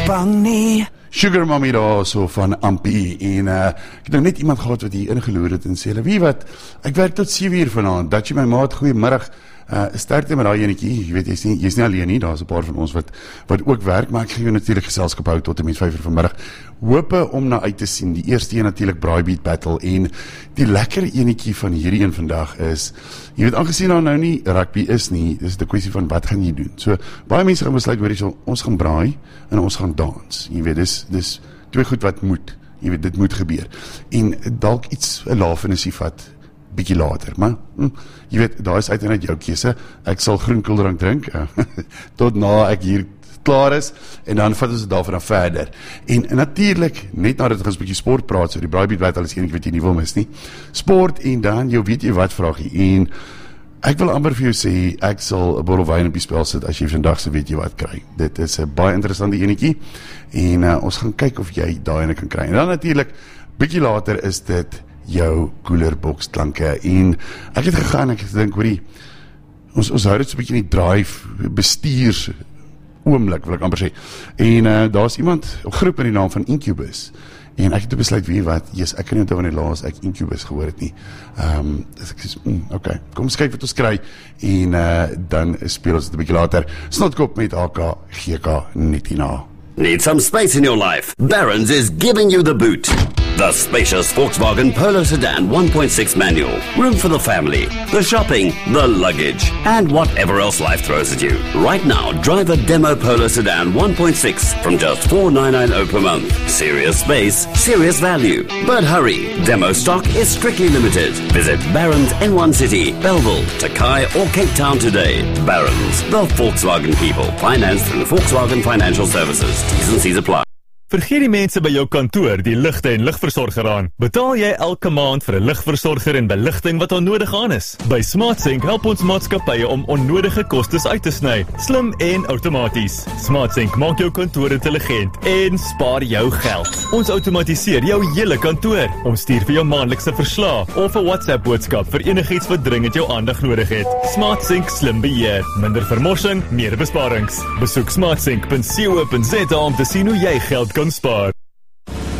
bang nie. Sugar Mommy daar so van Ampie en ek het nou net iemand gehad wat hier ingeloer het en sê, wie wat, ek werk tot 7 uur vanaand, dat jy my maat, goeiemiddag, sterkte met daai enetjie, jy weet, jy's nie alleen nie, daar's 'n paar van ons wat ook werk, maar ek gaan jou natuurlik geselskap hou tot en met 5 uur vanmiddag, hope om na uit te sien, die eerste een natuurlik Braaibeat Battle, en die lekker enetjie van hierdie een vandag is, jy weet, aangesien daar nou nie rugby is nie, is die kwessie van wat gaan jy doen, so, baie mense gaan besluit, ons gaan braai, en ons gaan dans, jy weet, dis twee goed wat moet, jy weet, dit moet gebeur, en dalk iets, 'n lafenissie vat, bietjie later, maar, jy weet, daar is uiteindelik jou keuse, ek sal groen koeldrank drink, tot na ek hier klaar is, en dan vat ons het daarvan verder, en natuurlijk, net nadat ons 'n bietjie sport praat, so die Braaibeat Battle is enig wat jy nie wil mis nie, sport, en dan, jy weet jy wat vraagie, en ek wil amper vir jou sê, ek sal 'n bottel wyn op die spel sit, as jy vandag so weet jy wat kry, dit is 'n baie interessante enetjie, en ons gaan kyk of jy daai ene kan kry, en dan natuurlijk, bietjie later is dit, jou koelerbox klanke, en ek het gegaan, ek het gedink, hoorie, ons hou dit so bietjie in die drive, bestuurs, oomlik, wil ek amper sê, en daar is iemand, 'n groep in die naam van Incubus, en ek het besluit, wie wat, ek kan nie onthou van die laas, ek Incubus gehoor het nie, ek sê, ok, kom ons kyk wat ons kry, en dan speel ons dit 'n bietjie later, Snotkop met AK, GK, net hierna. Need some space in your life? Barron's is giving you the boot. The spacious Volkswagen Polo Sedan 1.6 manual. Room for the family, the shopping, the luggage, and whatever else life throws at you. Right now, drive a demo Polo Sedan 1.6 from just $4,990 per month. Serious space, serious value. But hurry, demo stock is strictly limited. Visit Barron's N1 City, Belleville, Takai, or Cape Town today. Barron's, the Volkswagen people. Financed through Volkswagen Financial Services. T's and C's apply. Vergeet die mense by jou kantoor die ligte en ligversorger aan. Betaal jy elke maand vir 'n ligversorger en beligting wat onnodig aan is? By SmartSync help ons maatskappye om onnodige kostes uit te sny, slim en outomaties. SmartSync maak jou kantoor intelligent en spaar jou geld. Ons outomatiseer jou hele kantoor. Ons stuur vir jou maandelikse verslae of 'n WhatsApp boodskap vir enigiets wat dringend jou aandag nodig het. SmartSync slim beheer, minder vermorsing, meer besparings. Besoek smartsync.co.za om te sien hoe jy geld kan spaar.